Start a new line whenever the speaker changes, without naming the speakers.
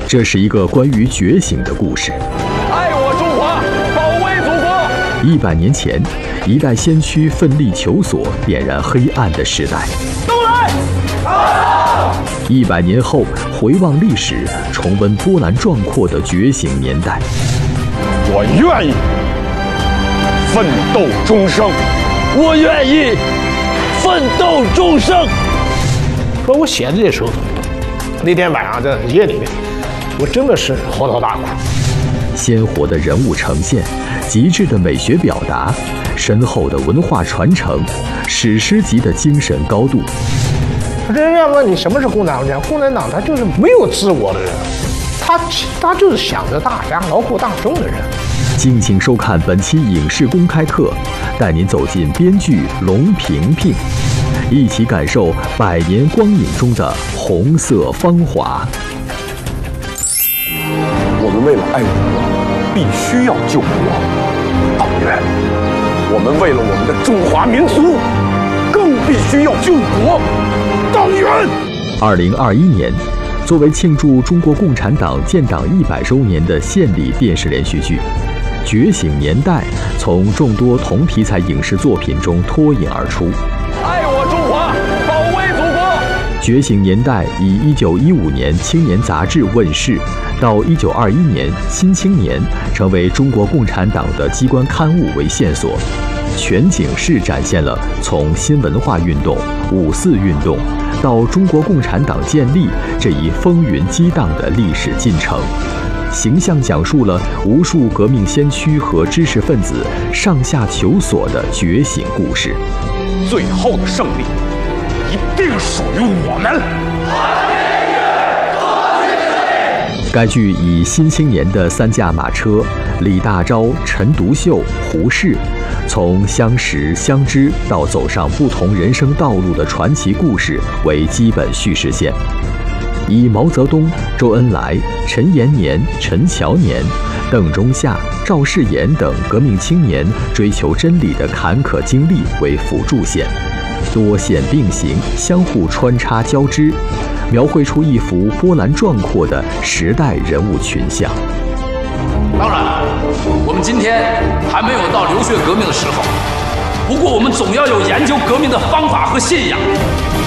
这是一个关于觉醒的故事。
爱我中华，保卫祖国。
100年前，一代先驱奋力求索，点燃黑暗的时代。
都来
！100年后，回望历史，重温波澜壮阔的觉醒年代。
我愿意奋斗终生，
我愿意奋斗终生。
说我写的这首，那天晚上在夜里面，我真的是嚎啕大哭。
鲜活的人物呈现，极致的美学表达，深厚的文化传承，史诗级的精神高度。
人家问你什么是共产党？共产党他就是没有自我的人，他就是想着大家劳苦大众的人。
敬请收看本期影视公开课，带您走进编剧龙萍萍，一起感受100年光影中的红色芳华。
我们为了爱国，必须要救国。党员，我们为了我们的中华民族，更必须要救国。党员。
2021年，作为庆祝中国共产党建党100周年的献礼电视连续剧《觉醒年代》从众多同题材影视作品中脱颖而出。
爱我中华，保卫祖国。
《觉醒年代》以1915年《青年》杂志问世，到1921年《新青年》成为中国共产党的机关刊物为线索，全景式展现了从新文化运动、5四运动到中国共产党建立这一风云激荡的历史进程，形象讲述了无数革命先驱和知识分子上下求索的觉醒故事。
最后的胜利一定属于我们。
该剧以《新青年》的3驾马车李大钊、陈独秀、胡适，从相识相知到走上不同人生道路的传奇故事为基本叙事线，以毛泽东、周恩来、陈延年、陈乔年、邓中夏、赵世炎等革命青年追求真理的坎坷经历为辅助线，多线并行，相互穿插交织，描绘出一幅波澜壮阔的时代人物群像。
当然，我们今天还没有到流血革命的时候，不过我们总要有研究革命的方法和信仰。